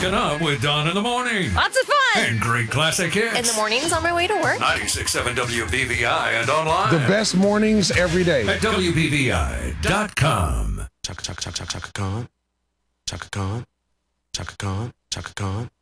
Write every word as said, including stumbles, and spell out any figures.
Waking up with Dawn in the morning. Lots of fun. And great classic hits. In the mornings on my way to work. ninety-six point seven W B V I and online. The best mornings every day. At W B V I dot com. Chaka Chaka Chaka Chaka Khan. Chaka Khan. Chaka Khan. Chaka Khan.